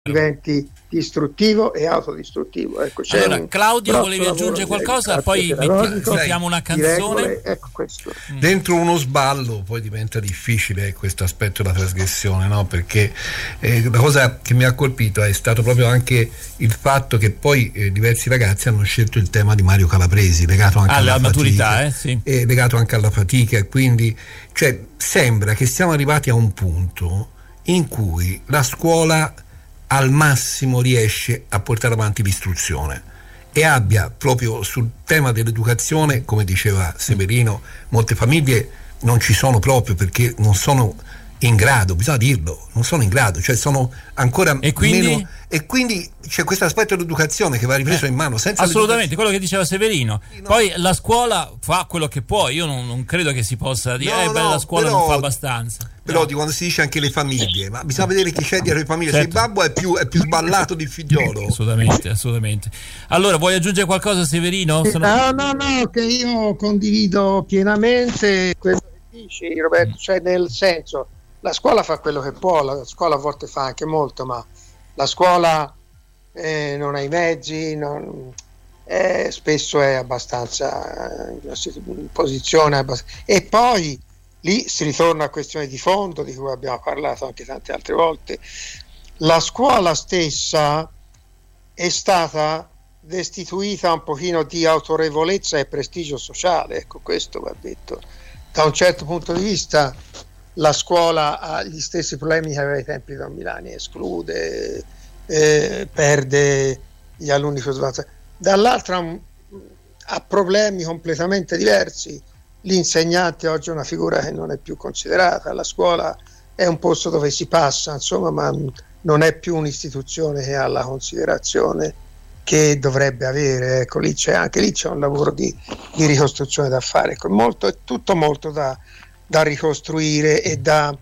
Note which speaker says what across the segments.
Speaker 1: diventi distruttivo e autodistruttivo. Ecco,
Speaker 2: allora, Claudio, volevi aggiungere qualcosa? Poi mettiamo una canzone.
Speaker 1: Regole, ecco questo.
Speaker 3: Dentro uno sballo poi diventa difficile questo aspetto della trasgressione, no? Perché la cosa che mi ha colpito è stato proprio anche il fatto che poi diversi ragazzi hanno scelto il tema di Mario Calabresi, legato anche alla maturità, sì. Legato anche alla fatica, e quindi sembra che siamo arrivati a un punto in cui la scuola al massimo riesce a portare avanti l'istruzione e abbia proprio sul tema dell'educazione, come diceva Severino, molte famiglie non ci sono proprio perché non sono in grado, bisogna dirlo, non sono in grado, cioè sono ancora meno, e quindi c'è questo aspetto dell'educazione che va ripreso in mano senza
Speaker 2: assolutamente quello che diceva Severino. Sì, no. Poi la scuola fa quello che può, io non credo che si possa dire la scuola non fa abbastanza.
Speaker 3: Però quando si dice anche le famiglie, ma bisogna vedere chi c'è dietro le famiglie, certo. Se il babbo è più sballato di figliolo.
Speaker 2: Assolutamente. Allora, vuoi aggiungere qualcosa, Severino?
Speaker 1: No, che io condivido pienamente quello che dici, Roberto, cioè nel senso, la scuola fa quello che può, la scuola a volte fa anche molto, ma la scuola non ha i mezzi, spesso è abbastanza in posizione e poi lì si ritorna a questione di fondo di cui abbiamo parlato anche tante altre volte. La scuola stessa è stata destituita un pochino di autorevolezza e prestigio sociale, ecco, questo va detto. Da un certo punto di vista la scuola ha gli stessi problemi che aveva ai tempi di Don Milani, esclude, perde gli alunni più sbagliati. Dall'altra ha problemi completamente diversi. L'insegnante oggi è una figura che non è più considerata, la scuola è un posto dove si passa, insomma, ma non è più un'istituzione che ha la considerazione che dovrebbe avere. Ecco, anche lì c'è un lavoro di ricostruzione da fare. Ecco, è tutto molto da ricostruire e da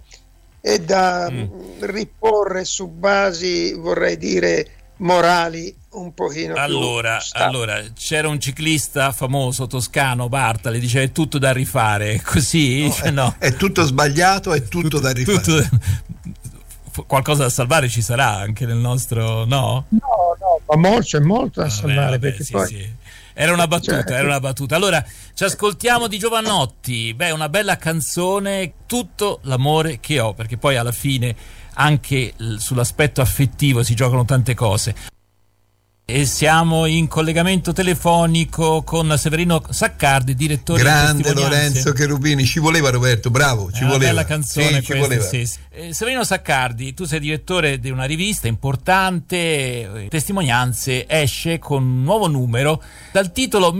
Speaker 1: riporre su basi, vorrei dire, morali un pochino
Speaker 2: allora c'era un ciclista famoso toscano, Bartali, diceva è tutto da rifare, così no.
Speaker 3: È tutto sbagliato, è tutto da rifare.
Speaker 2: Qualcosa da salvare ci sarà anche nel nostro, no,
Speaker 1: ma c'è molto da salvare, perché
Speaker 2: sì,
Speaker 1: poi
Speaker 2: sì. Era una battuta. Allora, ci ascoltiamo di Giovanotti. Una bella canzone, Tutto l'amore che ho, perché poi alla fine anche sull'aspetto affettivo si giocano tante cose. E siamo in collegamento telefonico con Severino Saccardi, direttore
Speaker 3: grande
Speaker 2: di Testimonianze.
Speaker 3: Lorenzo Cherubini, ci voleva Roberto, bravo, ci voleva. Una
Speaker 2: bella canzone,
Speaker 3: sì, questa,
Speaker 2: sì. Severino Saccardi, tu sei direttore di una rivista importante, Testimonianze, esce con un nuovo numero dal titolo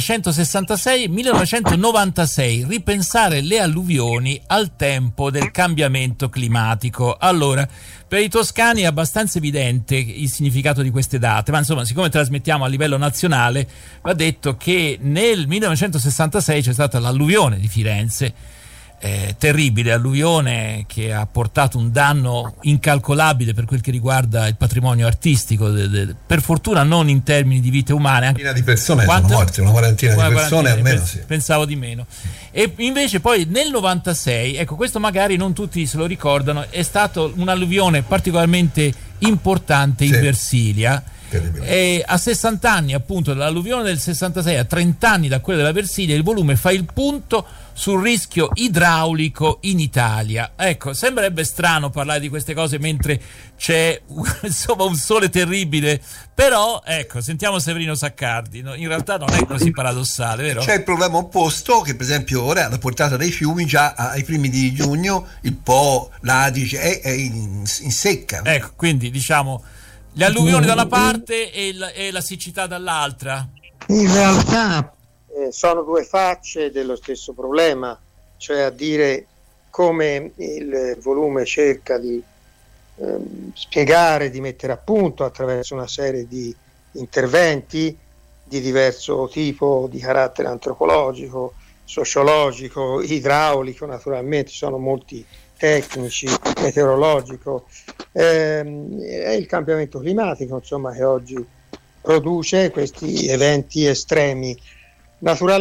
Speaker 2: 1966-1996, ripensare le alluvioni al tempo del cambiamento climatico. Allora, per i toscani è abbastanza evidente il significato di queste date, ma insomma, siccome trasmettiamo a livello nazionale, va detto che nel 1966 c'è stata l'alluvione di Firenze, terribile alluvione che ha portato un danno incalcolabile per quel che riguarda il patrimonio artistico, per fortuna non in termini di vite umane.
Speaker 3: Una quarantina di persone sono morte, una quarantina di persone almeno, sì.
Speaker 2: Pensavo di meno. E invece poi nel 96, ecco, questo magari non tutti se lo ricordano, è stato un'alluvione particolarmente importante in Versilia. E a 60 anni appunto dall'alluvione del 66, a 30 anni da quella della Versilia, il volume fa il punto sul rischio idraulico in Italia. Ecco, sembrerebbe strano parlare di queste cose mentre c'è insomma un sole terribile, però ecco, sentiamo Severino Saccardi, in realtà non è così paradossale, vero?
Speaker 3: C'è il problema opposto, che per esempio ora alla portata dei fiumi già ai primi di giugno il Po, l'Adige è in secca.
Speaker 2: Ecco, quindi diciamo le alluvioni da una parte e la siccità dall'altra.
Speaker 1: In realtà sono due facce dello stesso problema, cioè a dire come il volume cerca di spiegare, di mettere a punto attraverso una serie di interventi di diverso tipo, di carattere antropologico, sociologico, idraulico, naturalmente sono molti tecnici, meteorologico, è il cambiamento climatico, insomma, che oggi produce questi eventi estremi.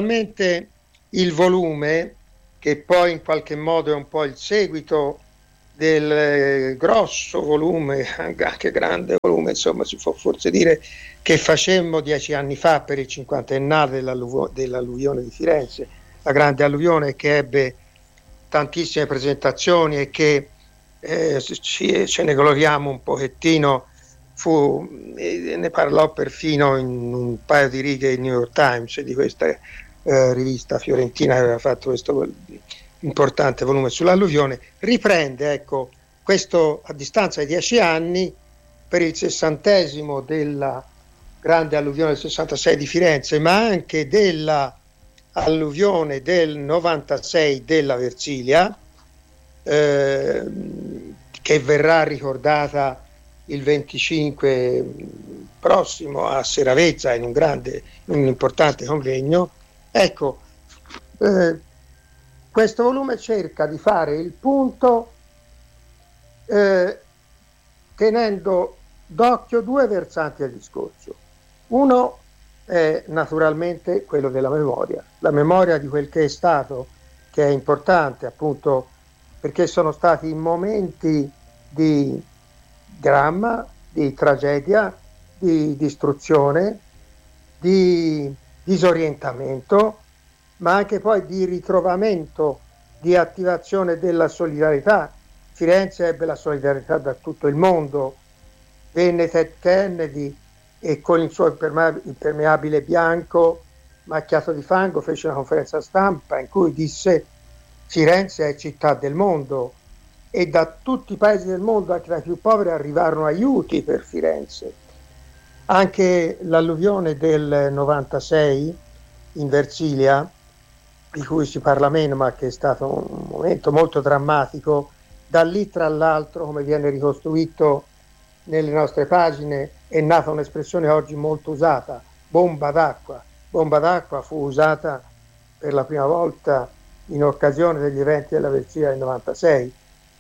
Speaker 1: Naturalmente il volume, che poi in qualche modo è un po' il seguito del grosso volume, anche grande volume, insomma si può forse dire, che facemmo 10 anni fa per il 50ennale dell'alluvione di Firenze, la grande alluvione che ebbe tantissime presentazioni e che ce ne gloriamo un pochettino. Ne parlò perfino in un paio di righe il New York Times di questa rivista fiorentina che aveva fatto questo importante volume sull'alluvione. Riprende, ecco, questo a distanza di 10 anni per il 60° della grande alluvione del 66 di Firenze, ma anche della alluvione del 96 della Versilia, che verrà ricordata il 25 prossimo a Seravezza in un importante convegno. Ecco, questo volume cerca di fare il punto tenendo d'occhio due versanti del discorso. Uno è naturalmente quello della memoria, la memoria di quel che è stato, che è importante appunto perché sono stati momenti di dramma, di tragedia, di distruzione, di disorientamento, ma anche poi di ritrovamento, di attivazione della solidarietà. Firenze ebbe la solidarietà da tutto il mondo, venne Ted Kennedy e con il suo impermeabile bianco macchiato di fango fece una conferenza stampa in cui disse: Firenze è città del mondo, e da tutti i paesi del mondo, anche dai più poveri, arrivarono aiuti per Firenze. Anche l'alluvione del 96 in Versilia, di cui si parla meno ma che è stato un momento molto drammatico, da lì tra l'altro, come viene ricostruito nelle nostre pagine, è nata un'espressione oggi molto usata, bomba d'acqua. Bomba d'acqua fu usata per la prima volta in occasione degli eventi della Versilia del 96.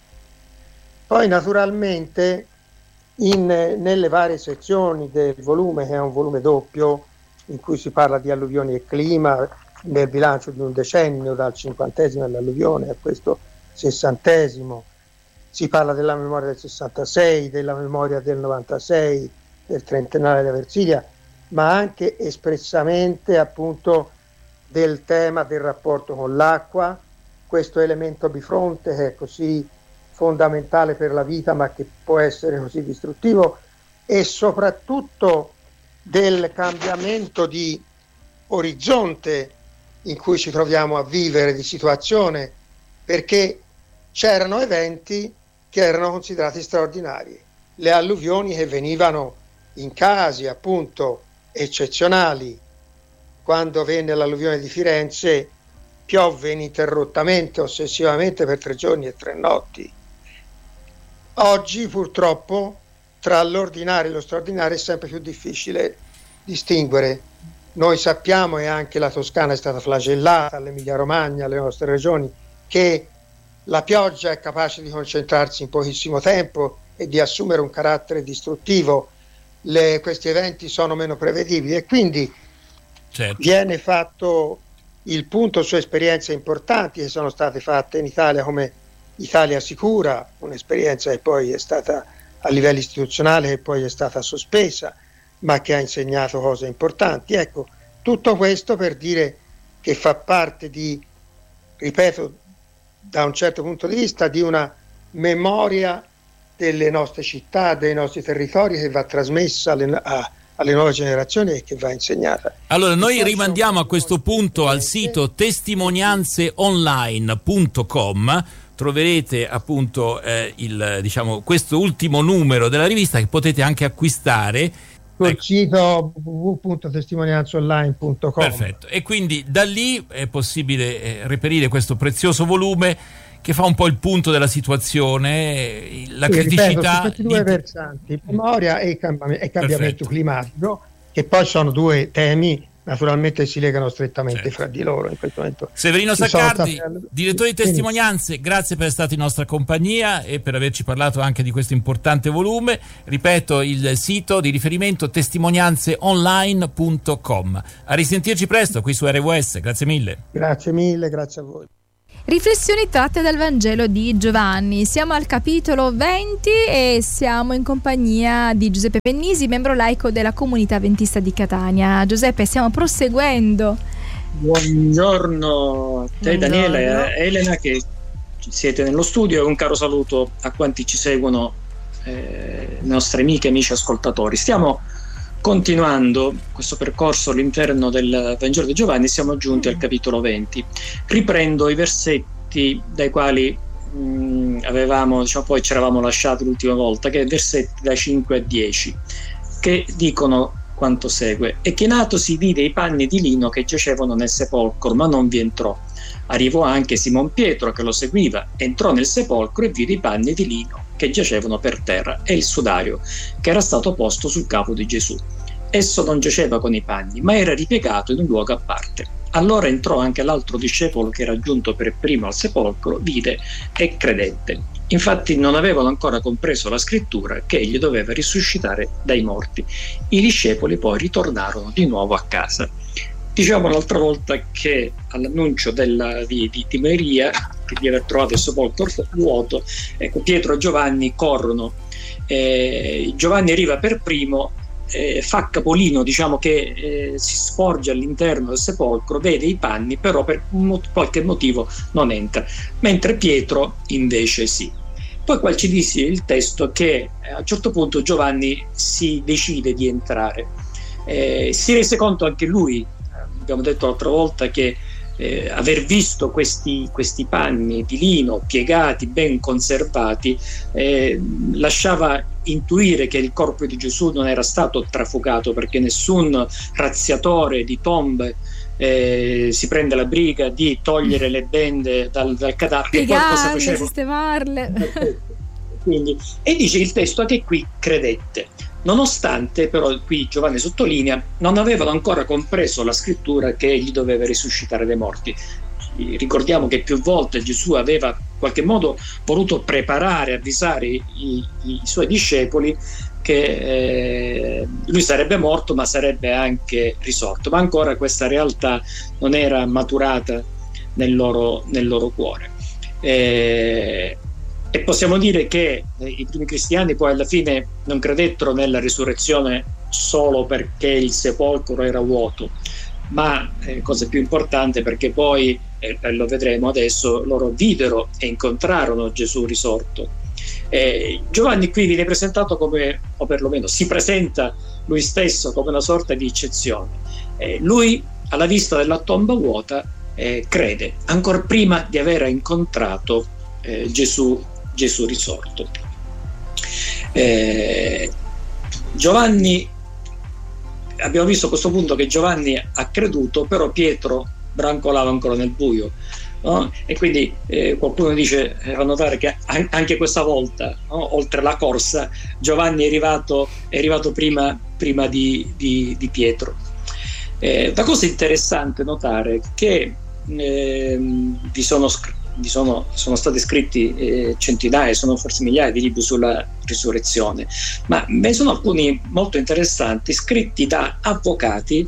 Speaker 1: Poi naturalmente nelle varie sezioni del volume, che è un volume doppio in cui si parla di alluvioni e clima, nel bilancio di un decennio dal 50° all'alluvione a questo 60°, si parla della memoria del 66, della memoria del 96, del trentennale della Versilia, ma anche espressamente appunto del tema del rapporto con l'acqua, questo elemento bifronte che è così fondamentale per la vita ma che può essere così distruttivo, e soprattutto del cambiamento di orizzonte in cui ci troviamo a vivere, di situazione, perché c'erano eventi che erano considerati straordinari, le alluvioni che venivano in casi appunto eccezionali. Quando venne l'alluvione di Firenze piovve ininterrottamente, ossessivamente per 3 giorni e 3 notti. Oggi purtroppo tra l'ordinario e lo straordinario è sempre più difficile distinguere. Noi sappiamo, e anche la Toscana è stata flagellata, l'Emilia Romagna, le nostre regioni, che la pioggia è capace di concentrarsi in pochissimo tempo e di assumere un carattere distruttivo. Questi eventi sono meno prevedibili e quindi viene fatto il punto su esperienze importanti che sono state fatte in Italia, come Italia Sicura, un'esperienza che poi è stata a livello istituzionale, che poi è stata sospesa, ma che ha insegnato cose importanti. Ecco, tutto questo per dire che fa parte di, ripeto, da un certo punto di vista, di una memoria delle nostre città, dei nostri territori, che va trasmessa alle nuove generazioni e che va insegnata.
Speaker 2: Allora noi rimandiamo a questo punto al sito testimonianzeonline.com. Troverete appunto questo ultimo numero della rivista, che potete anche acquistare
Speaker 1: sul sito www.testimonianzeonline.com.
Speaker 2: Perfetto, e quindi da lì è possibile reperire questo prezioso volume che fa un po' il punto della situazione, la criticità.
Speaker 1: Questi due versanti, memoria e cambiamento climatico, che poi sono due temi naturalmente si legano strettamente fra di loro in questo momento.
Speaker 2: Severino Saccardi, direttore di Testimonianze, grazie per essere stato in nostra compagnia e per averci parlato anche di questo importante volume. Ripeto, il sito di riferimento testimonianzeonline.com. A risentirci presto qui su RWS, grazie mille.
Speaker 1: Grazie mille, grazie a voi.
Speaker 4: Riflessioni tratte dal Vangelo di Giovanni. Siamo al capitolo 20 e siamo in compagnia di Giuseppe Pennisi, membro laico della Comunità Adventista di Catania. Giuseppe, stiamo proseguendo.
Speaker 5: Buongiorno a te, Daniela e Elena, che siete nello studio, e un caro saluto a quanti ci seguono, nostre amiche e amici ascoltatori. Stiamo continuando questo percorso all'interno del Vangelo di Giovanni. Siamo giunti al capitolo 20. Riprendo i versetti dai quali avevamo, poi ci eravamo lasciati l'ultima volta, che è versetti da 5 a 10, che dicono quanto segue: e chinatosi vide i panni di lino che giacevano nel sepolcro, ma non vi entrò. Arrivò anche Simon Pietro, che lo seguiva, entrò nel sepolcro e vide i panni di lino che giacevano per terra e il sudario che era stato posto sul capo di Gesù. Esso non giaceva con i panni, ma era ripiegato in un luogo a parte. Allora entrò anche l'altro discepolo che era giunto per primo al sepolcro, vide e credette. Infatti non avevano ancora compreso la scrittura che egli doveva risuscitare dai morti. I discepoli poi ritornarono di nuovo a casa. Diciamo l'altra volta che all'annuncio di Maria, di aver trovato il sepolcro vuoto, ecco, Pietro e Giovanni corrono. Giovanni arriva per primo, fa capolino, che si sporge all'interno del sepolcro, vede i panni, però per qualche motivo non entra, mentre Pietro invece sì. Poi qua ci dice il testo che a un certo punto Giovanni si decide di entrare, si rese conto anche lui, abbiamo detto l'altra volta, che aver visto questi panni di lino piegati, ben conservati, lasciava intuire che il corpo di Gesù non era stato trafugato, perché nessun razziatore di tombe si prende la briga di togliere le bende dal cadavere, qualcosa faceva, sistemarle. Quindi, e dice il testo che qui credette, nonostante però, qui Giovanni sottolinea, non avevano ancora compreso la scrittura che egli doveva risuscitare dai morti. Ricordiamo che più volte Gesù aveva in qualche modo voluto preparare, avvisare i suoi discepoli che lui sarebbe morto, ma sarebbe anche risorto, ma ancora questa realtà non era maturata nel loro cuore. E possiamo dire che i primi cristiani poi alla fine non credettero nella risurrezione solo perché il sepolcro era vuoto, ma cosa più importante, perché poi, lo vedremo adesso, loro videro e incontrarono Gesù risorto. Giovanni qui viene presentato come, o perlomeno si presenta lui stesso come una sorta di eccezione. Lui, alla vista della tomba vuota, crede ancora prima di aver incontrato Gesù risorto. Giovanni, abbiamo visto a questo punto che Giovanni ha creduto, però Pietro brancolava ancora nel buio, no? E quindi qualcuno dice, fa notare che anche questa volta, no, oltre la corsa, Giovanni è arrivato prima di Pietro. La cosa interessante notare che sono stati scritti centinaia, sono forse migliaia di libri sulla risurrezione, ma ve ne sono alcuni molto interessanti scritti da avvocati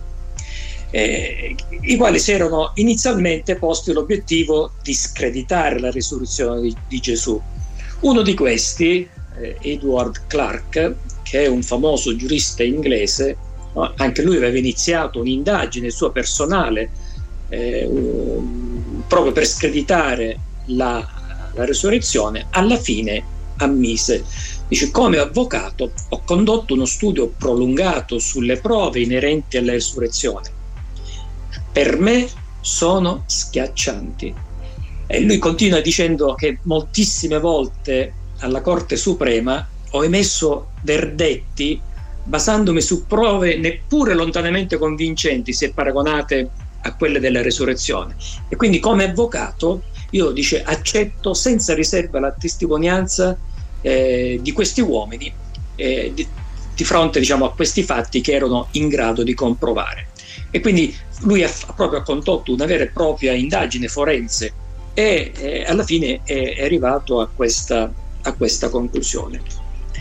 Speaker 5: i quali si erano inizialmente posti l'obiettivo di screditare la risurrezione di Gesù. Uno di questi, Edward Clarke, che è un famoso giurista inglese, no? Anche lui aveva iniziato un'indagine sua personale proprio per screditare la risurrezione. Alla fine ammise, dice: come avvocato ho condotto uno studio prolungato sulle prove inerenti alla risurrezione, per me sono schiaccianti. E lui continua dicendo che moltissime volte alla Corte Suprema ho emesso verdetti basandomi su prove neppure lontanamente convincenti se paragonate a quelle della risurrezione, e quindi come avvocato io, dice, accetto senza riserva la testimonianza di questi uomini di fronte, diciamo, a questi fatti che erano in grado di comprovare. E quindi lui ha proprio condotto una vera e propria indagine forense e alla fine è arrivato a questa conclusione.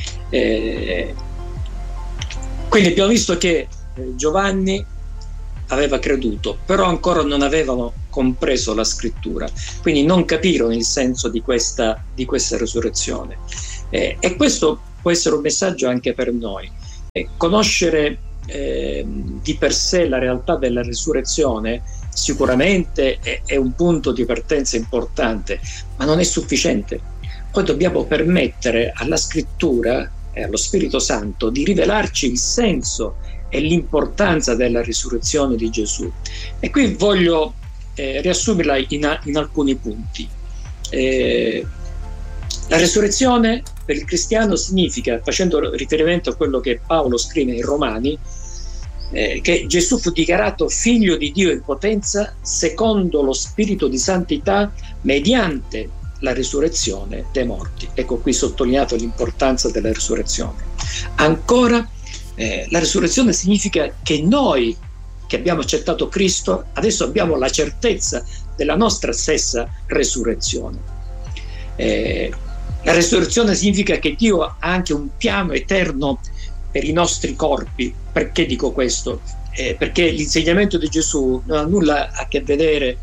Speaker 5: Quindi abbiamo visto che Giovanni aveva creduto, però ancora non avevano compreso la scrittura, quindi non capirono il senso di questa resurrezione. E questo può essere un messaggio anche per noi. Conoscere di per sé la realtà della resurrezione sicuramente è un punto di partenza importante, ma non è sufficiente. Poi dobbiamo permettere alla scrittura e allo Spirito Santo di rivelarci il senso e l'importanza della risurrezione di Gesù. E qui voglio riassumerla in alcuni punti. La resurrezione per il cristiano significa, facendo riferimento a quello che Paolo scrive in Romani, che Gesù fu dichiarato figlio di Dio in potenza secondo lo spirito di santità mediante la risurrezione dei morti. Ecco qui sottolineato l'importanza della risurrezione. Ancora, la risurrezione significa che noi che abbiamo accettato Cristo adesso abbiamo la certezza della nostra stessa resurrezione. La resurrezione significa che Dio ha anche un piano eterno per i nostri corpi. Perché dico questo? Perché l'insegnamento di Gesù non ha nulla a che vedere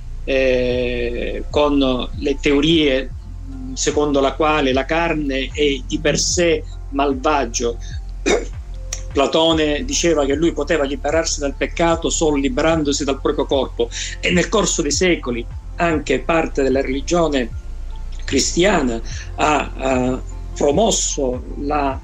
Speaker 5: con le teorie secondo la quale la carne è di per sé malvagio. Platone diceva che lui poteva liberarsi dal peccato solo liberandosi dal proprio corpo, e nel corso dei secoli anche parte della religione cristiana ha promosso la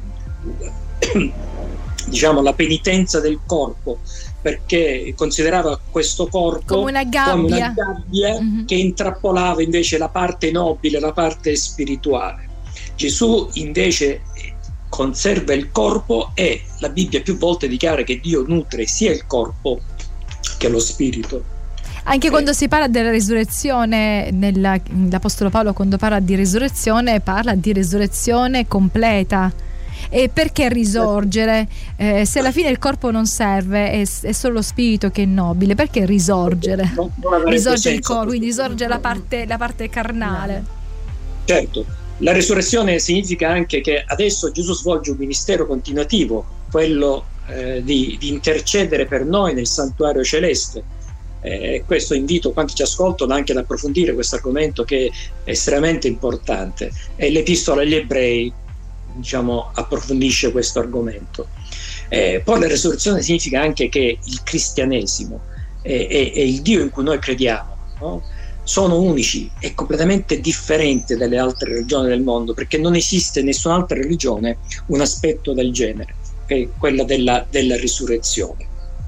Speaker 5: penitenza del corpo, perché considerava questo corpo
Speaker 4: come una gabbia
Speaker 5: che intrappolava invece la parte nobile, la parte spirituale. Gesù invece conserva il corpo, e la Bibbia più volte dichiara che Dio nutre sia il corpo che lo spirito.
Speaker 4: Anche quando si parla della risurrezione, l'Apostolo Paolo quando parla di risurrezione parla di risurrezione completa. E perché risorgere? Se alla fine il corpo non serve, è solo lo spirito che è nobile, perché risorgere? Risorge il corpo, quindi risorge la parte carnale.
Speaker 5: Certo, la risurrezione significa anche che adesso Gesù svolge un ministero continuativo, quello di intercedere per noi nel santuario celeste. Questo invito quanti ci ascoltano anche ad approfondire questo argomento, che è estremamente importante, e l'Epistola agli Ebrei approfondisce questo argomento. Poi la risurrezione significa anche che il cristianesimo e il Dio in cui noi crediamo, no? Sono unici e completamente differenti dalle altre religioni del mondo, perché non esiste in nessun'altra religione un aspetto del genere, che è quella della risurrezione.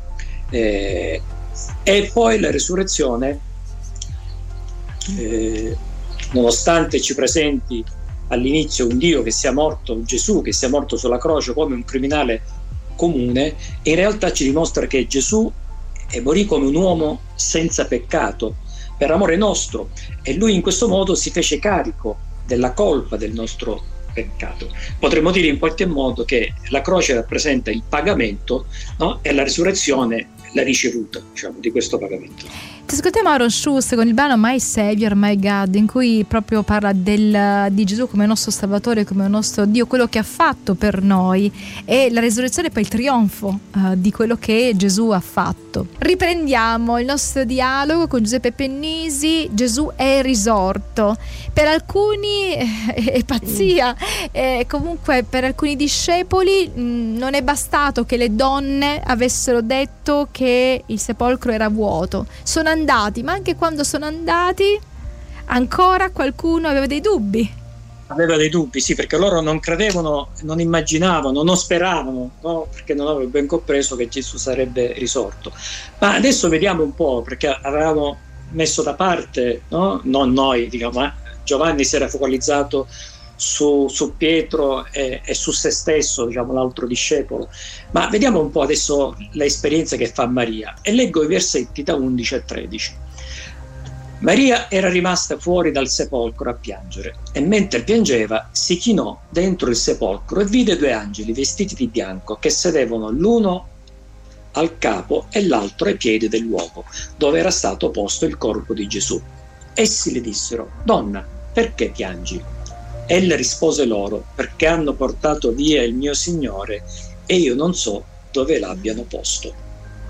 Speaker 5: E poi la risurrezione, nonostante ci presenti all'inizio un Dio che sia morto, Gesù che sia morto sulla croce come un criminale comune, in realtà ci dimostra che Gesù morì come un uomo senza peccato per amore nostro, e lui in questo modo si fece carico della colpa del nostro peccato. Potremmo dire in qualche modo che la croce rappresenta il pagamento, no? E la risurrezione la ricevuta, di questo pagamento.
Speaker 4: Ti ascoltiamo Aaron Schuster con il brano My Savior, My God, in cui proprio parla di Gesù come nostro Salvatore, come nostro Dio, quello che ha fatto per noi, e la risurrezione è poi il trionfo di quello che Gesù ha fatto. Riprendiamo il nostro dialogo con Giuseppe Pennisi. Gesù è risorto. Per alcuni è pazzia, comunque per alcuni discepoli non è bastato che le donne avessero detto che il sepolcro era vuoto. Sono andati, ma anche quando sono andati ancora qualcuno aveva dei dubbi.
Speaker 5: Aveva dei dubbi, sì, perché loro non credevano, non immaginavano, non speravano, no? Perché non avevano ben compreso che Gesù sarebbe risorto. Ma adesso vediamo un po', perché avevamo messo da parte, no? Non noi, ma Giovanni si era focalizzato su Pietro e su se stesso, l'altro discepolo. Ma vediamo un po' adesso l'esperienza che fa Maria, e leggo i versetti da 11 a 13. Maria era rimasta fuori dal sepolcro a piangere, e mentre piangeva si chinò dentro il sepolcro e vide due angeli vestiti di bianco che sedevano l'uno al capo e l'altro ai piedi del luogo dove era stato posto il corpo di Gesù. Essi le dissero: «Donna, perché piangi?» Ella rispose loro: «Perché hanno portato via il mio Signore e io non so dove l'abbiano posto».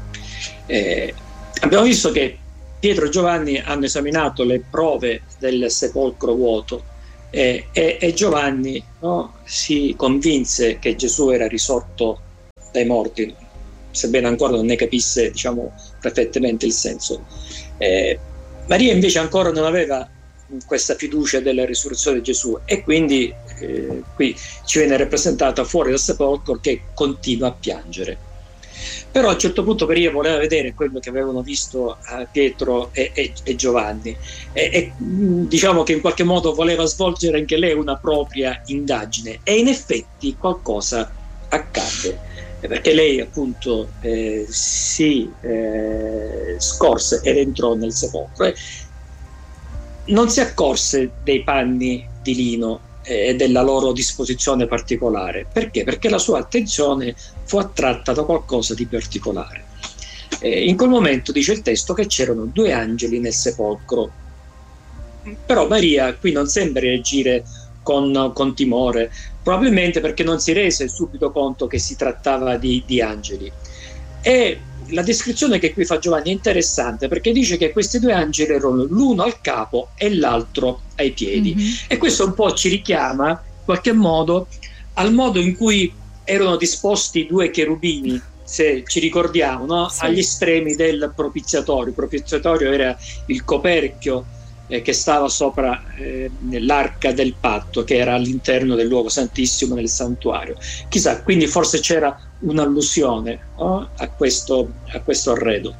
Speaker 5: Abbiamo visto che Pietro e Giovanni hanno esaminato le prove del sepolcro vuoto e Giovanni, no, si convinse che Gesù era risorto dai morti, sebbene ancora non ne capisse, diciamo, perfettamente il senso. Maria invece ancora non aveva questa fiducia della risurrezione di Gesù, e quindi qui ci viene rappresentata fuori dal sepolcro che continua a piangere. Però a un certo punto Maria voleva vedere quello che avevano visto Pietro e Giovanni, e diciamo che in qualche modo voleva svolgere anche lei una propria indagine, e in effetti qualcosa accadde, perché lei appunto si scorse ed entrò nel sepolcro e non si accorse dei panni di lino e della loro disposizione particolare. Perché? Perché la sua attenzione fu attratta da qualcosa di particolare. In quel momento dice il testo che c'erano 2 angeli nel sepolcro, però Maria qui non sembra reagire con timore, probabilmente perché non si rese subito conto che si trattava di angeli. E la descrizione che qui fa Giovanni è interessante, perché dice che questi 2 angeli erano l'uno al capo e l'altro ai piedi, e questo un po' ci richiama in qualche modo al modo in cui erano disposti i 2 cherubini, se ci ricordiamo, no? Sì. Agli estremi del propiziatorio. Il propiziatorio era il coperchio che stava sopra l'arca del patto, che era all'interno del luogo santissimo nel santuario. Chissà, quindi forse c'era un'allusione, no? a questo arredo.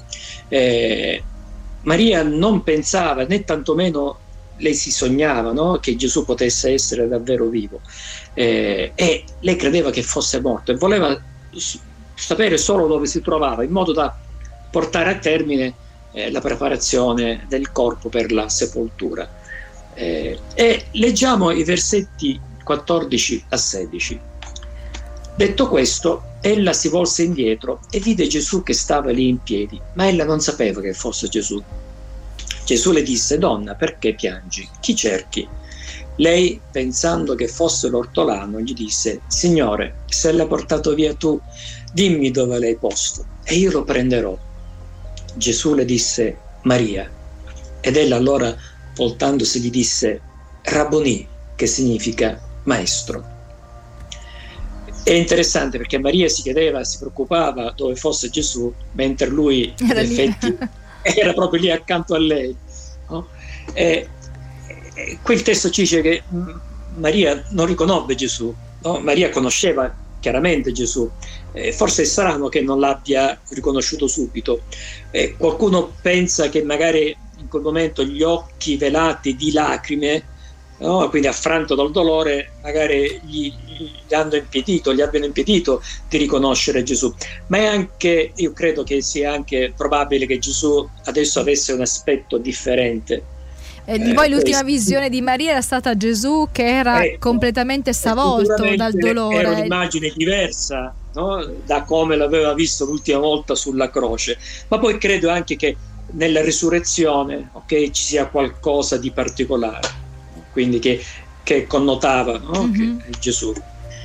Speaker 5: Maria non pensava, né tantomeno lei si sognava, no? Che Gesù potesse essere davvero vivo, e lei credeva che fosse morto e voleva sapere solo dove si trovava, in modo da portare a termine la preparazione del corpo per la sepoltura. E leggiamo i versetti 14 a 16. Detto questo, ella si volse indietro e vide Gesù che stava lì in piedi, ma ella non sapeva che fosse Gesù. Gesù le disse: donna, perché piangi? Chi cerchi? Lei, pensando che fosse l'ortolano, gli disse: Signore, se l'hai portato via tu, dimmi dove l'hai posto e io lo prenderò. Gesù le disse: Maria. Ed ella allora, voltandosi, gli disse: Rabboni, che significa maestro. È interessante perché Maria si chiedeva, si preoccupava dove fosse Gesù, mentre lui in effetti era proprio lì accanto a lei, no? Qui il testo ci dice che Maria non riconobbe Gesù, no? Maria conosceva chiaramente Gesù, forse è strano che non l'abbia riconosciuto subito. Qualcuno pensa che magari in quel momento gli occhi velati di lacrime, no? Quindi affranto dal dolore, magari gli abbiano impedito di riconoscere Gesù. Ma è anche, io credo che sia anche probabile che Gesù adesso avesse un aspetto differente.
Speaker 4: Poi l'ultima visione di Maria era stata Gesù che era completamente stravolto dal dolore.
Speaker 5: Era un'immagine diversa, no? Da come l'aveva visto l'ultima volta sulla croce. Ma poi credo anche che nella risurrezione, ci sia qualcosa di particolare, quindi che connotava, no? Che Gesù.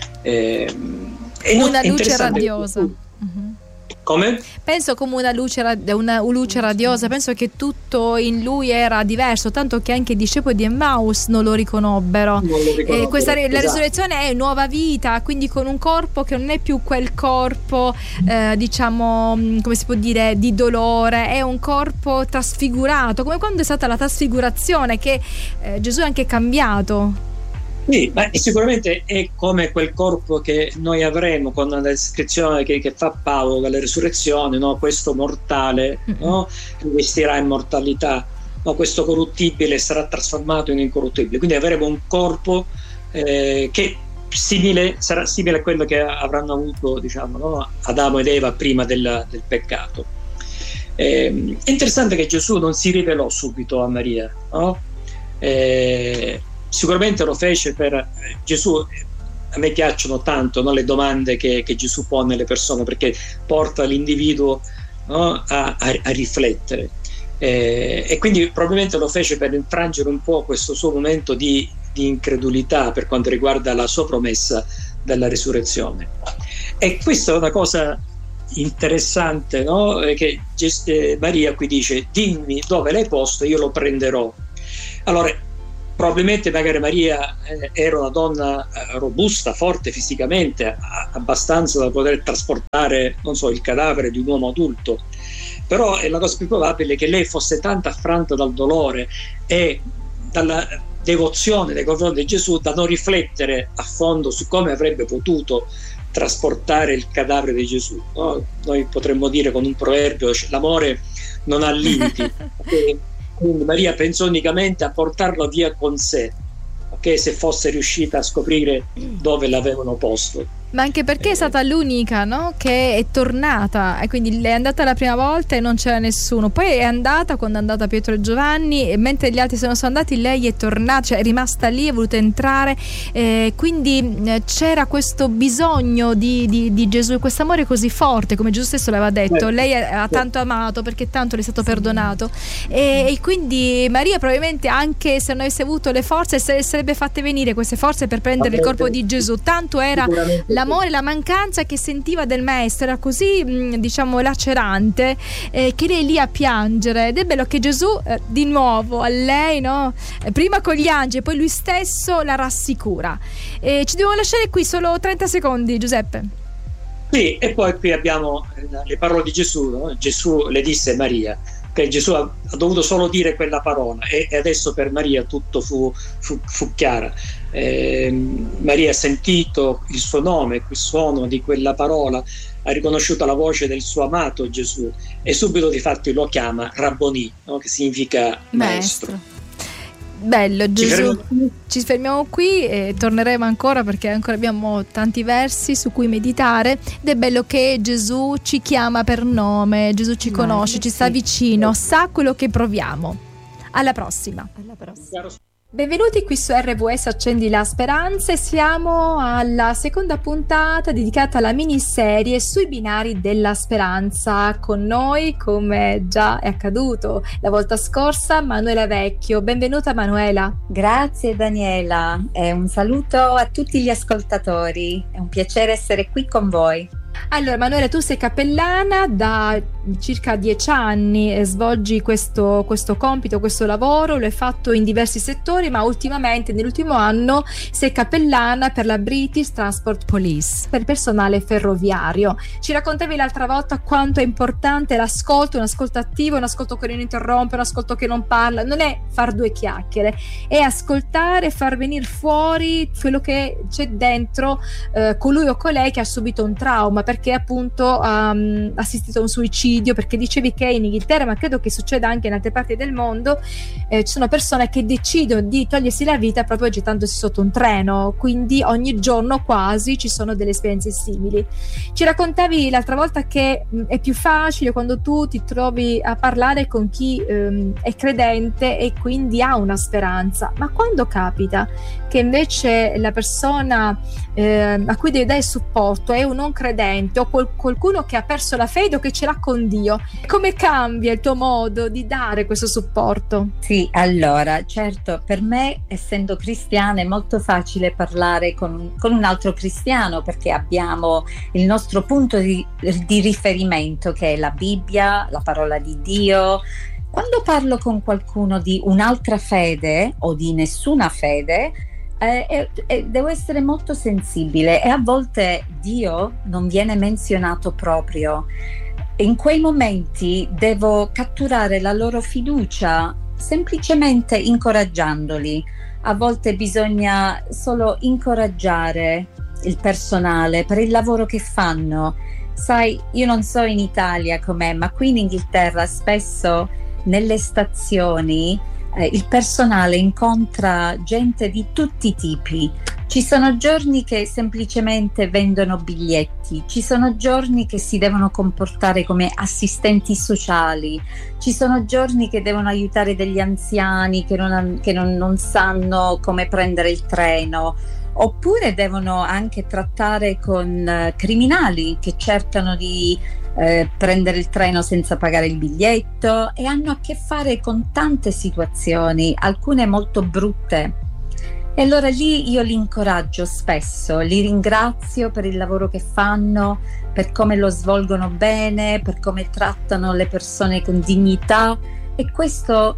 Speaker 4: Una luce radiosa.
Speaker 5: Come?
Speaker 4: Penso come una luce radiosa, penso che tutto in lui era diverso, tanto che anche i discepoli di Emmaus non lo riconobbero. La risurrezione è nuova vita, quindi con un corpo che non è più quel corpo diciamo, come si può dire, di dolore, è un corpo trasfigurato, come quando è stata la trasfigurazione, che Gesù è anche cambiato.
Speaker 5: Sì, ma sicuramente è come quel corpo che noi avremo con la descrizione che fa Paolo della risurrezione, no? Questo mortale, no? Investirà immortalità, no? Questo corruttibile sarà trasformato in incorruttibile, quindi avremo un corpo che sarà simile a quello che avranno avuto, diciamo, no? Adamo ed Eva prima del peccato. È interessante che Gesù non si rivelò subito a Maria, no? Sicuramente lo fece per Gesù. A me piacciono tanto, no, le domande che Gesù pone alle persone, perché porta l'individuo, no, a riflettere, e quindi probabilmente lo fece per infrangere un po' questo suo momento di incredulità per quanto riguarda la sua promessa della risurrezione. E questa è una cosa interessante, no? Che Maria qui dice: dimmi dove l'hai posto, io lo prenderò. Allora, probabilmente magari Maria era una donna robusta, forte fisicamente, abbastanza da poter trasportare, non so, il cadavere di un uomo adulto, però è la cosa più probabile che lei fosse tanto affranta dal dolore e dalla devozione nei confronti di Gesù da non riflettere a fondo su come avrebbe potuto trasportare il cadavere di Gesù, no? Noi potremmo dire con un proverbio: l'amore non ha limiti. Quindi Maria pensò unicamente a portarlo via con sé, okay? Se fosse riuscita a scoprire dove l'avevano posto.
Speaker 4: Ma anche perché è stata l'unica, no? Che è tornata, e quindi lei è andata la prima volta e non c'era nessuno, poi è andata quando è andata Pietro e Giovanni, e mentre gli altri sono andati lei è tornata, cioè è rimasta lì, è voluta entrare, quindi c'era questo bisogno di Gesù, questo amore così forte, come Gesù stesso l'aveva detto. Lei ha tanto amato perché tanto le è stato perdonato, e quindi Maria probabilmente, anche se non avesse avuto le forze, se le sarebbe fatte venire queste forze per prendere il corpo di Gesù, tanto era l'amore, la mancanza che sentiva del maestro era così diciamo lacerante, che lei lì a piangere. Ed è bello che Gesù di nuovo a lei, no? Prima con gli angeli, poi lui stesso la rassicura. Ci dobbiamo lasciare qui solo 30 secondi, Giuseppe.
Speaker 5: Sì, e poi qui abbiamo le parole di Gesù, no? Gesù le disse Maria, che Gesù ha dovuto solo dire quella parola, e adesso per Maria tutto fu chiara. Maria ha sentito il suo nome, il suono di quella parola, ha riconosciuto la voce del suo amato Gesù, e subito di fatto lo chiama Rabboni, no? Che significa maestro.
Speaker 4: Bello, Gesù. Ci fermiamo qui e torneremo ancora, perché ancora abbiamo tanti versi su cui meditare, ed è bello che Gesù ci chiama per nome, Gesù ci conosce, ci sta vicino, sa quello che proviamo. Alla prossima. Benvenuti qui su RVS Accendi la Speranza, e siamo alla seconda puntata dedicata alla miniserie sui binari della speranza. Con noi, come già è accaduto la volta scorsa, Manuela Vecchio. Benvenuta Manuela.
Speaker 6: Grazie Daniela, e un saluto a tutti gli ascoltatori, è un piacere essere qui con voi.
Speaker 4: Allora Manuela, tu sei cappellana da circa 10 anni e svolgi questo compito, questo lavoro, lo hai fatto in diversi settori, ma ultimamente, nell'ultimo anno, sei cappellana per la British Transport Police, per il personale ferroviario. Ci raccontavi l'altra volta quanto è importante l'ascolto, un ascolto attivo, un ascolto che non interrompe, un ascolto che non parla, non è far due chiacchiere, è ascoltare, far venire fuori quello che c'è dentro colui o colei che ha subito un trauma, perché appunto ha assistito a un suicidio, perché dicevi che in Inghilterra, ma credo che succeda anche in altre parti del mondo, ci sono persone che decidono di togliersi la vita proprio gettandosi sotto un treno, quindi ogni giorno quasi ci sono delle esperienze simili. Ci raccontavi l'altra volta che è più facile quando tu ti trovi a parlare con chi è credente e quindi ha una speranza, ma quando capita che invece la persona a cui devi dare supporto è un non credente, o qualcuno che ha perso la fede o che ce l'ha con Dio, come cambia il tuo modo di dare questo supporto?
Speaker 6: Sì, allora, certo, per me, essendo cristiana, è molto facile parlare con un altro cristiano, perché abbiamo il nostro punto di riferimento, che è la Bibbia, la parola di Dio. Quando parlo con qualcuno di un'altra fede o di nessuna fede, devo essere molto sensibile, e a volte Dio non viene menzionato proprio. In quei momenti devo catturare la loro fiducia semplicemente incoraggiandoli. A volte bisogna solo incoraggiare il personale per il lavoro che fanno. Sai, io non so in Italia com'è, ma qui in Inghilterra spesso nelle stazioni il personale incontra gente di tutti i tipi. Ci sono giorni che semplicemente vendono biglietti, ci sono giorni che si devono comportare come assistenti sociali, ci sono giorni che devono aiutare degli anziani che non sanno come prendere il treno, oppure devono anche trattare con criminali che cercano di prendere il treno senza pagare il biglietto, e hanno a che fare con tante situazioni, alcune molto brutte. E allora lì io li incoraggio spesso, li ringrazio per il lavoro che fanno, per come lo svolgono bene, per come trattano le persone con dignità, e questo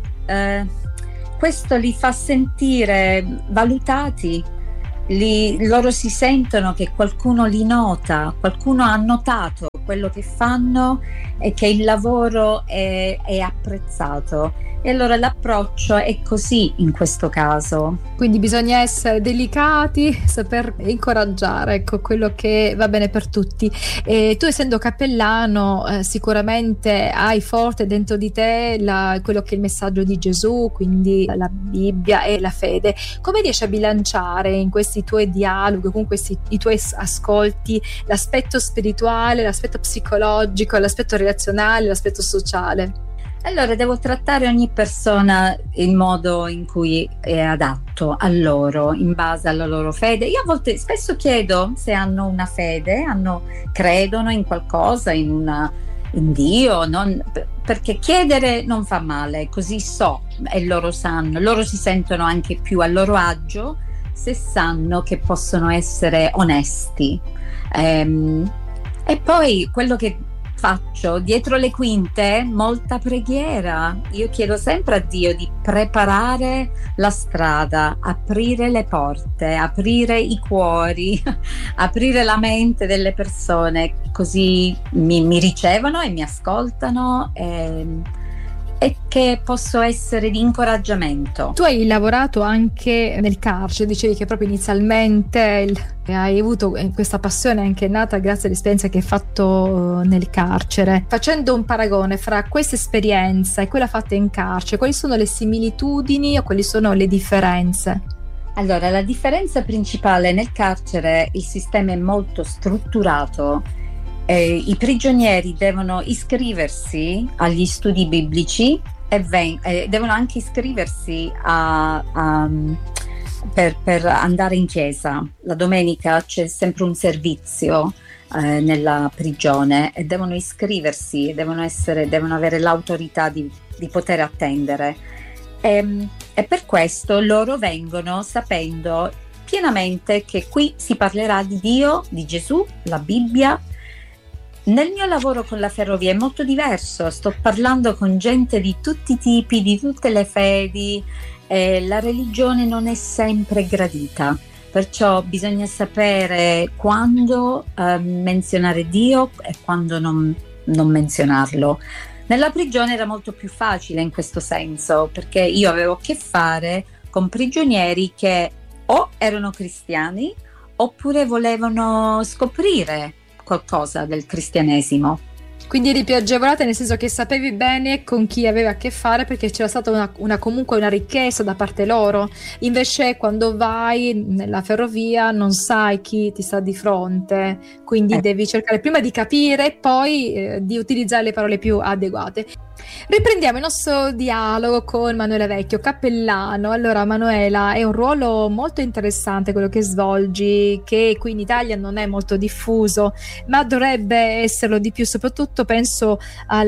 Speaker 6: li fa sentire valutati. Loro si sentono che qualcuno li nota, qualcuno ha notato quello che fanno e che il lavoro è apprezzato. E allora l'approccio è così in questo caso.
Speaker 4: Quindi bisogna essere delicati, saper incoraggiare, ecco, quello che va bene per tutti. E tu, essendo cappellano, sicuramente hai forte dentro di te quello che è il messaggio di Gesù, quindi la Bibbia e la fede. Come riesci a bilanciare in questi tuoi dialoghi, con i tuoi ascolti, l'aspetto spirituale, l'aspetto psicologico, l'aspetto relazionale, l'aspetto sociale?
Speaker 6: Allora, devo trattare ogni persona in modo in cui è adatto a loro, in base alla loro fede. Io a volte spesso chiedo se hanno una fede, credono in qualcosa, in Dio, perché chiedere non fa male, così so, e loro sanno, loro si sentono anche più a loro agio se sanno che possono essere onesti. E poi quello che faccio dietro le quinte, molta preghiera. Io chiedo sempre a Dio di preparare la strada, aprire le porte, aprire i cuori, aprire la mente delle persone, così mi ricevono e mi ascoltano, e che posso essere di incoraggiamento.
Speaker 4: Tu hai lavorato anche nel carcere, dicevi che proprio inizialmente hai avuto questa passione, anche nata grazie all'esperienza che hai fatto nel carcere. Facendo un paragone fra questa esperienza e quella fatta in carcere, quali sono le similitudini o quali sono le differenze?
Speaker 6: Allora, la differenza principale: nel carcere il sistema è molto strutturato. I prigionieri devono iscriversi agli studi biblici e devono anche iscriversi per andare in chiesa. La domenica c'è sempre un servizio nella prigione e devono iscriversi, devono avere l'autorità di poter attendere. E per questo loro vengono sapendo pienamente che qui si parlerà di Dio, di Gesù, la Bibbia. Nel mio lavoro con la ferrovia è molto diverso, sto parlando con gente di tutti i tipi, di tutte le fedi, e la religione non è sempre gradita, perciò bisogna sapere quando menzionare Dio e quando non menzionarlo. Nella prigione era molto più facile in questo senso, perché io avevo a che fare con prigionieri che o erano cristiani oppure volevano scoprire qualcosa del cristianesimo.
Speaker 4: Quindi eri più agevolata, nel senso che sapevi bene con chi aveva a che fare, perché c'era stata comunque una richiesta da parte loro. Invece quando vai nella ferrovia non sai chi ti sta di fronte, quindi devi cercare prima di capire e poi di utilizzare le parole più adeguate. Riprendiamo il nostro dialogo con Manuela Vecchio, cappellano. Allora, Manuela, è un ruolo molto interessante quello che svolgi, che qui in Italia non è molto diffuso, ma dovrebbe esserlo di più, soprattutto penso a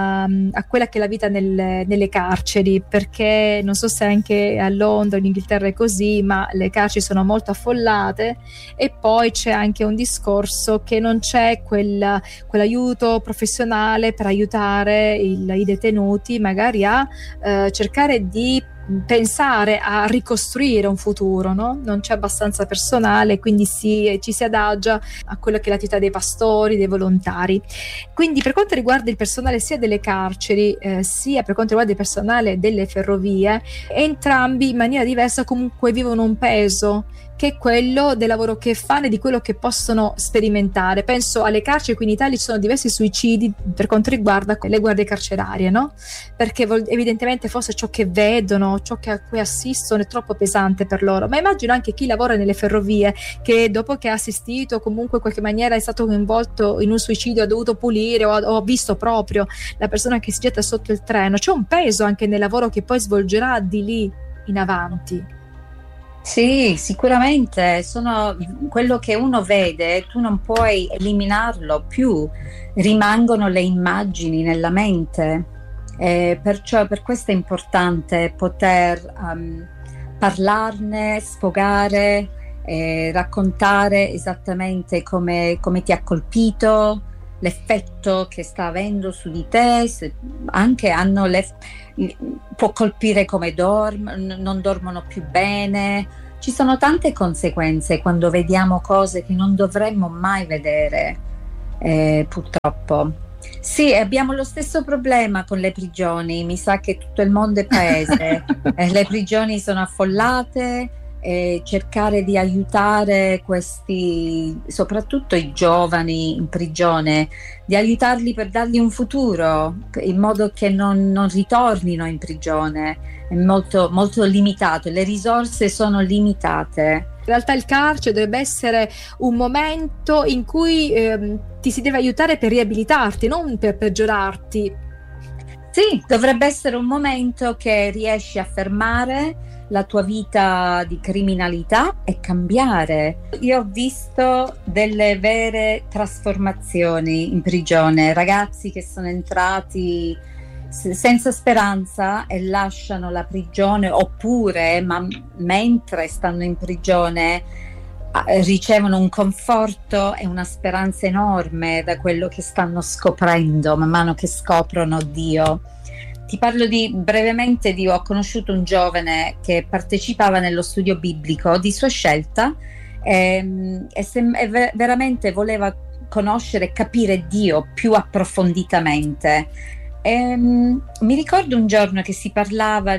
Speaker 4: quella che è la vita nelle carceri, perché non so se anche a Londra, in Inghilterra è così, ma le carceri sono molto affollate e poi c'è anche un discorso che non c'è quell'aiuto professionale per aiutare i detenuti magari a cercare di pensare a ricostruire un futuro, no? Non c'è abbastanza personale, quindi ci si adagia a quello che è l'attività dei pastori, dei volontari. Quindi per quanto riguarda il personale sia delle carceri sia per quanto riguarda il personale delle ferrovie, entrambi in maniera diversa comunque vivono un peso, che è quello del lavoro che fanno e di quello che possono sperimentare. Penso alle carceri, qui in Italia ci sono diversi suicidi per quanto riguarda le guardie carcerarie, no? Perché evidentemente forse ciò che vedono, ciò a cui assistono è troppo pesante per loro, ma immagino anche chi lavora nelle ferrovie, che dopo che ha assistito comunque in qualche maniera è stato coinvolto in un suicidio, ha dovuto pulire o ha visto proprio la persona che si getta sotto il treno. C'è un peso anche nel lavoro che poi svolgerà di lì in avanti.
Speaker 6: Sì, sicuramente sono quello che uno vede, tu non puoi eliminarlo più, rimangono le immagini nella mente, perciò per questo è importante poter parlarne, sfogare, raccontare esattamente come ti ha colpito, l'effetto che sta avendo su di te, anche può colpire come non dormono più bene. Ci sono tante conseguenze quando vediamo cose che non dovremmo mai vedere, purtroppo. Sì, abbiamo lo stesso problema con le prigioni, mi sa che tutto il mondo è paese, le prigioni sono affollate, cercare di aiutare soprattutto i giovani in prigione, di aiutarli per dargli un futuro, in modo che non ritornino in prigione, è molto, molto limitato, le risorse sono limitate.
Speaker 4: In realtà il carcere dovrebbe essere un momento in cui ti si deve aiutare per riabilitarti, non per peggiorarti.
Speaker 6: Sì, dovrebbe essere un momento che riesci a fermare la tua vita di criminalità e cambiare. Io ho visto delle vere trasformazioni in prigione, ragazzi che sono entrati senza speranza e lasciano la prigione, oppure mentre stanno in prigione ricevono un conforto e una speranza enorme da quello che stanno scoprendo man mano che scoprono Dio. Ti parlo brevemente ho conosciuto un giovane che partecipava nello studio biblico di sua scelta e veramente voleva conoscere e capire Dio più approfonditamente. Mi ricordo un giorno che si parlava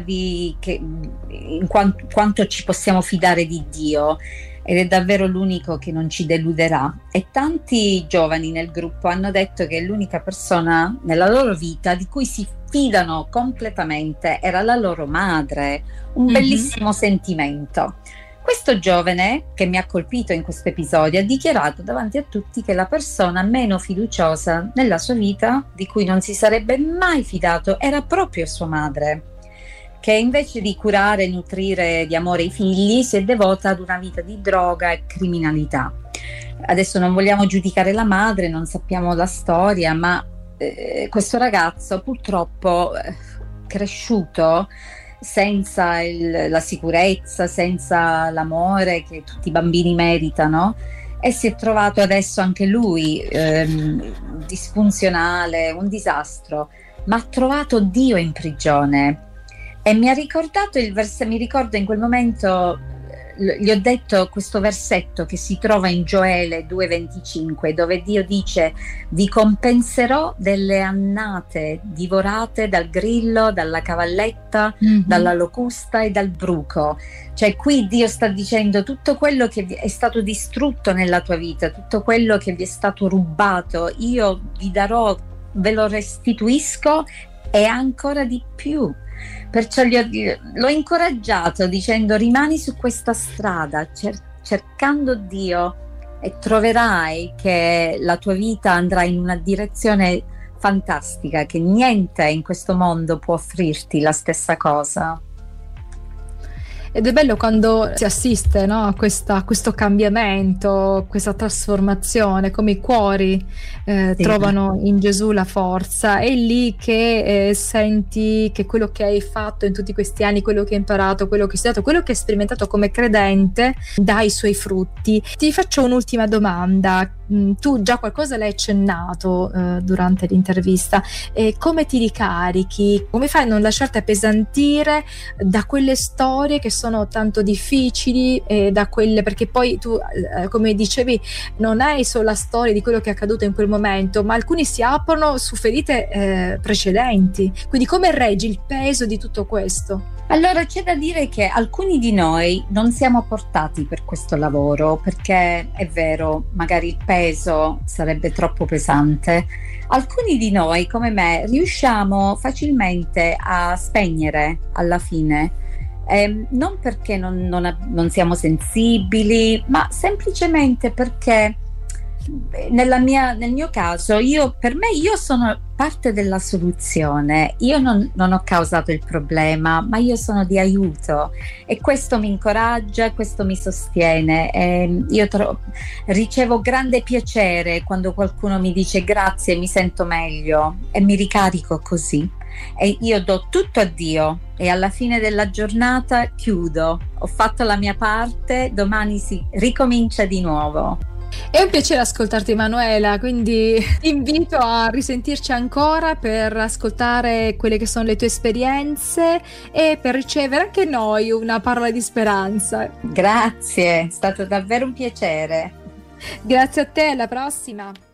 Speaker 6: quanto ci possiamo fidare di Dio, ed è davvero l'unico che non ci deluderà, e tanti giovani nel gruppo hanno detto che l'unica persona nella loro vita di cui si fidano completamente era la loro madre. Un bellissimo sentimento. Questo giovane, che mi ha colpito in questo episodio, ha dichiarato davanti a tutti che la persona meno fiduciosa nella sua vita, di cui non si sarebbe mai fidato, era proprio sua madre, che invece di curare e nutrire di amore i figli si è devota ad una vita di droga e criminalità. Adesso non vogliamo giudicare la madre, non sappiamo la storia, ma questo ragazzo purtroppo cresciuto senza la sicurezza, senza l'amore che tutti i bambini meritano, e si è trovato adesso anche lui disfunzionale, un disastro, ma ha trovato Dio in prigione. E mi ha ricordato mi ricordo in quel momento, gli ho detto questo versetto che si trova in Gioele 2,25, dove Dio dice: vi compenserò delle annate divorate dal grillo, dalla cavalletta, dalla locusta e dal bruco. Cioè qui Dio sta dicendo: tutto quello che è stato distrutto nella tua vita, tutto quello che vi è stato rubato, io vi darò, ve lo restituisco e ancora di più. Perciò l'ho incoraggiato dicendo: rimani su questa strada cercando Dio, e troverai che la tua vita andrà in una direzione fantastica, che niente in questo mondo può offrirti la stessa cosa.
Speaker 4: Ed è bello quando si assiste, no, a questo cambiamento, questa trasformazione, come i cuori trovano in Gesù la forza. È lì che senti che quello che hai fatto in tutti questi anni, quello che hai imparato, quello che hai studiato, quello che hai sperimentato come credente, dà i suoi frutti. Ti faccio un'ultima domanda. Tu già qualcosa l'hai accennato durante l'intervista. Come ti ricarichi? Come fai a non lasciarti appesantire da quelle storie che sono tanto difficili, da quelle, perché poi tu come dicevi non hai solo la storia di quello che è accaduto in quel momento, ma alcuni si aprono su ferite precedenti, quindi come reggi il peso di tutto questo?
Speaker 6: Allora c'è da dire che alcuni di noi non siamo portati per questo lavoro, perché è vero, magari il peso sarebbe troppo pesante. Alcuni di noi, come me, riusciamo facilmente a spegnere alla fine, non perché non siamo sensibili, ma semplicemente perché nel mio caso, io sono parte della soluzione. Io non ho causato il problema, ma io sono di aiuto e questo mi incoraggia, questo mi sostiene. Io ricevo grande piacere quando qualcuno mi dice grazie, mi sento meglio, e mi ricarico così. E io do tutto a Dio e alla fine della giornata chiudo, ho fatto la mia parte, domani si ricomincia di nuovo.
Speaker 4: È un piacere ascoltarti, Emanuela, quindi ti invito a risentirci ancora per ascoltare quelle che sono le tue esperienze e per ricevere anche noi una parola di speranza.
Speaker 6: Grazie, è stato davvero un piacere.
Speaker 4: Grazie a te, alla prossima.